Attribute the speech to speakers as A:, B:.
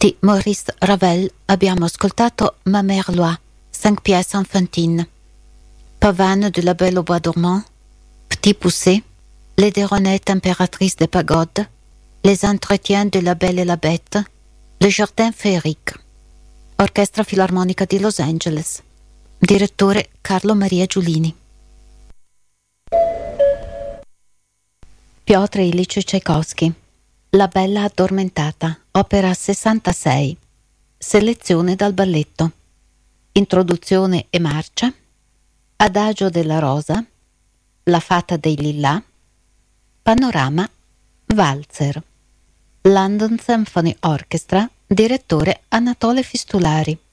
A: Di Maurice Ravel abbiamo ascoltato Ma Mère Loi, 5 pièces enfantines. Pavane de la Belle au Bois dormant, Petit Poucet, Les Déronettes impératrices des pagodes, Les entretiens de la Belle et la Bête, Le Jardin féerique. Orchestra Filarmonica di Los Angeles. Direttore Carlo Maria Giulini. Piotr Ilyich Tchaikovsky. La Bella addormentata, opera 66. Selezione dal balletto. Introduzione e marcia. Adagio della rosa. La fata dei lillà. Panorama. Walzer. London Symphony Orchestra. Direttore Anatole Fistulari.